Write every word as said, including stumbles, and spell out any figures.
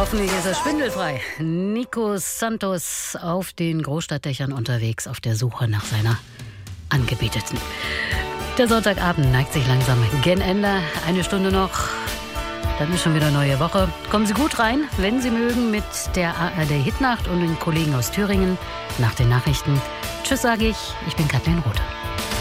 Hoffentlich ist er schwindelfrei. Nico Santos auf den Großstadtdächern unterwegs, auf der Suche nach seiner Angebeteten. Der Sonntagabend neigt sich langsam gen Ende. Eine Stunde noch, dann ist schon wieder neue Woche. Kommen Sie gut rein, wenn Sie mögen, mit der A R D Hitnacht und den Kollegen aus Thüringen nach den Nachrichten. Tschüss, sage ich. Ich bin Kathleen Rothe.